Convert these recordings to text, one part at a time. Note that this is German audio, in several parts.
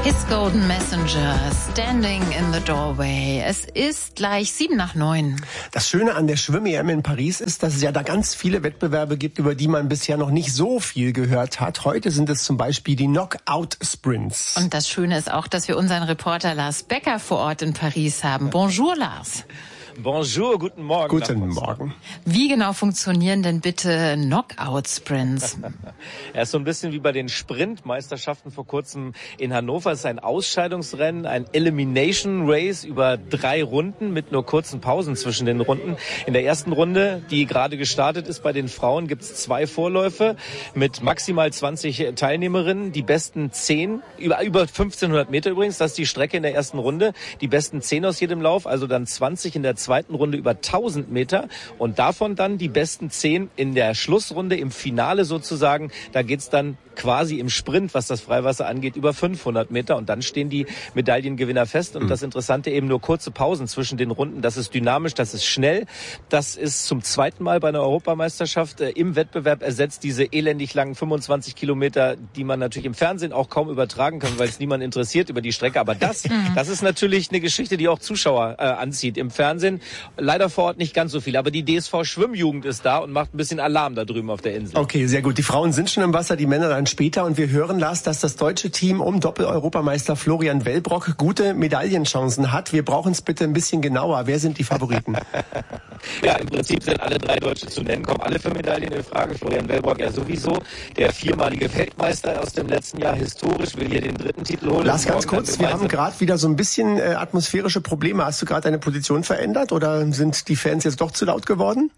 His Golden Messenger, Standing in the Doorway. Es ist gleich 7:09. Das Schöne an der Schwimm-EM in Paris ist, dass es ja da ganz viele Wettbewerbe gibt, über die man bisher noch nicht so viel gehört hat. Heute sind es zum Beispiel die Knockout-Sprints. Und das Schöne ist auch, dass wir unseren Reporter Lars Becker vor Ort in Paris haben. Bonjour, Lars. Bonjour, guten Morgen. Guten Morgen. Wie genau funktionieren denn bitte Knockout-Sprints? Er ist so ein bisschen wie bei den Sprintmeisterschaften vor kurzem in Hannover. Es ist ein Ausscheidungsrennen, ein Elimination Race über 3 Runden mit nur kurzen Pausen zwischen den Runden. In der ersten Runde, die gerade gestartet ist bei den Frauen, gibt es 2 Vorläufe mit maximal 20 Teilnehmerinnen. Die besten 10, über 1500 Meter übrigens, das ist die Strecke in der ersten Runde. Die besten 10 aus jedem Lauf, also dann 20 in der zweiten Runde über 1000 Meter und davon dann die besten 10 in der Schlussrunde, im Finale sozusagen. Da geht's dann quasi im Sprint, was das Freiwasser angeht, über 500 Meter und dann stehen die Medaillengewinner fest. Und das Interessante eben nur kurze Pausen zwischen den Runden. Das ist dynamisch, das ist schnell. Das ist zum zweiten Mal bei einer Europameisterschaft im Wettbewerb ersetzt diese elendig langen 25 Kilometer, die man natürlich im Fernsehen auch kaum übertragen kann, weil es niemand interessiert über die Strecke. Aber das ist natürlich eine Geschichte, die auch Zuschauer anzieht. Im Fernsehen leider vor Ort nicht ganz so viel. Aber die DSV Schwimmjugend ist da und macht ein bisschen Alarm da drüben auf der Insel. Okay, sehr gut. Die Frauen sind schon im Wasser, die Männer dann später. Und wir hören, Lars, dass das deutsche Team um Doppel-Europameister Florian Wellbrock gute Medaillenchancen hat. Wir brauchen es bitte ein bisschen genauer. Wer sind die Favoriten? Ja, im Prinzip sind alle 3 Deutsche zu nennen, kommen alle für Medaillen in Frage. Florian Wellbrock ja sowieso, der 4-malige Weltmeister aus dem letzten Jahr, historisch, will hier den 3. Titel holen. Lars, ganz kurz, wir haben gerade wieder so ein bisschen atmosphärische Probleme. Hast du gerade deine Position verändert oder sind die Fans jetzt doch zu laut geworden?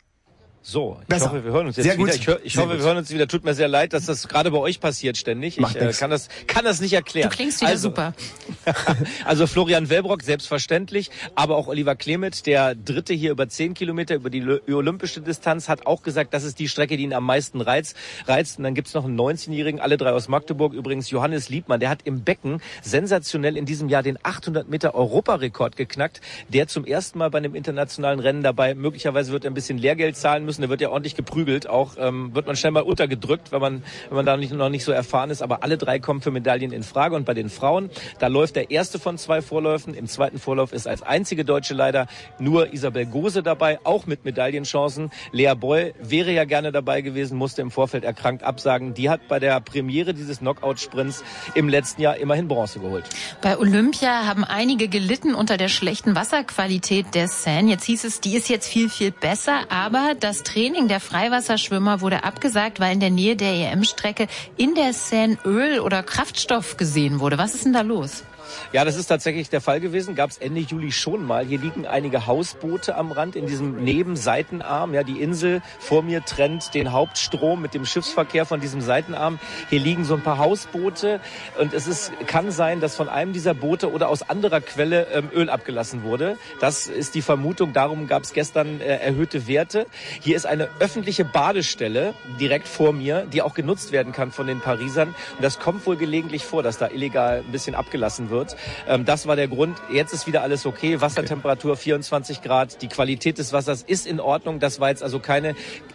So, ich Besser. hoffe, wir hören uns jetzt sehr wieder. Gut. Ich hoffe, wir hören uns wieder. Tut mir sehr leid, dass das gerade bei euch passiert ständig. Ich kann das nicht erklären. Du klingst wieder super. Also Florian Wellbrock, selbstverständlich, aber auch Oliver Klemet, der Dritte hier über 10 Kilometer, über die olympische Distanz, hat auch gesagt, das ist die Strecke, die ihn am meisten reizt. Und dann gibt's noch einen 19-Jährigen, alle 3 aus Magdeburg, übrigens Johannes Liebmann, der hat im Becken sensationell in diesem Jahr den 800 Meter Europarekord geknackt, der zum ersten Mal bei einem internationalen Rennen dabei, möglicherweise wird er ein bisschen Lehrgeld zahlen müssen, der wird ja ordentlich geprügelt, auch wird man schnell mal untergedrückt, wenn man da noch nicht so erfahren ist, aber alle 3 kommen für Medaillen in Frage. Und bei den Frauen, da läuft der erste von 2 Vorläufen, im zweiten Vorlauf ist als einzige Deutsche leider nur Isabel Gose dabei, auch mit Medaillenchancen. Lea Boll wäre ja gerne dabei gewesen, musste im Vorfeld erkrankt absagen. Die hat bei der Premiere dieses Knockout-Sprints im letzten Jahr immerhin Bronze geholt. Bei Olympia haben einige gelitten unter der schlechten Wasserqualität der Seine. Jetzt hieß es, die ist jetzt viel, viel besser, aber das Training der Freiwasserschwimmer wurde abgesagt, weil in der Nähe der EM-Strecke in der Seine Öl oder Kraftstoff gesehen wurde. Was ist denn da los? Ja, das ist tatsächlich der Fall gewesen. Gab es Ende Juli schon mal. Hier liegen einige Hausboote am Rand in diesem Nebenseitenarm. Ja, die Insel vor mir trennt den Hauptstrom mit dem Schiffsverkehr von diesem Seitenarm. Hier liegen so ein paar Hausboote und kann sein, dass von einem dieser Boote oder aus anderer Quelle Öl abgelassen wurde. Das ist die Vermutung. Darum gab es gestern erhöhte Werte. Hier ist eine öffentliche Badestelle direkt vor mir, die auch genutzt werden kann von den Parisern. Und das kommt wohl gelegentlich vor, dass da illegal ein bisschen abgelassen wird. Das war der Grund. Jetzt ist wieder alles okay. Wassertemperatur 24 Grad. Die Qualität des Wassers ist in Ordnung. Das war jetzt also keine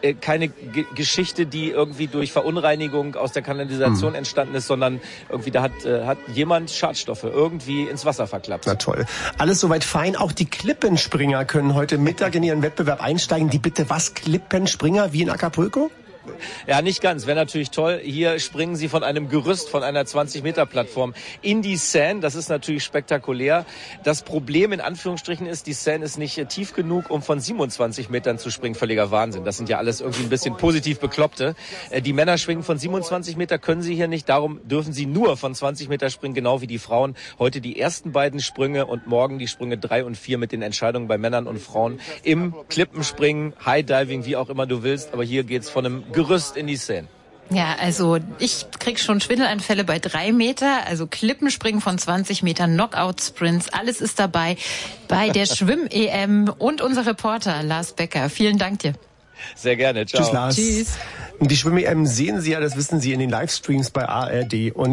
Geschichte, die irgendwie durch Verunreinigung aus der Kanalisation entstanden ist, sondern irgendwie da hat jemand Schadstoffe irgendwie ins Wasser verklappt. Na toll. Alles soweit fein. Auch die Klippenspringer können heute Mittag in ihren Wettbewerb einsteigen. Die bitte was? Klippenspringer wie in Acapulco? Ja, nicht ganz. Wäre natürlich toll. Hier springen sie von einem Gerüst, von einer 20-Meter-Plattform in die Seine. Das ist natürlich spektakulär. Das Problem in Anführungsstrichen ist, die Seine ist nicht tief genug, um von 27 Metern zu springen. Völliger Wahnsinn. Das sind ja alles irgendwie ein bisschen positiv Bekloppte. Die Männer schwingen von 27 Meter, können sie hier nicht. Darum dürfen sie nur von 20 Meter springen, genau wie die Frauen. Heute die ersten beiden Sprünge und morgen die Sprünge 3 und 4 mit den Entscheidungen bei Männern und Frauen im Klippenspringen, High Diving, wie auch immer du willst. Aber hier geht's von einem Gerüst in die Seine. Ja, also ich krieg schon Schwindelanfälle bei 3 Meter, also Klippenspringen von 20 Metern, Knockout-Sprints, alles ist dabei bei der Schwimm-EM und unser Reporter Lars Becker. Vielen Dank dir. Sehr gerne. Ciao. Tschüss, Lars. Tschüss. Die Schwimm-EM sehen Sie ja, das wissen Sie in den Livestreams bei ARD. Und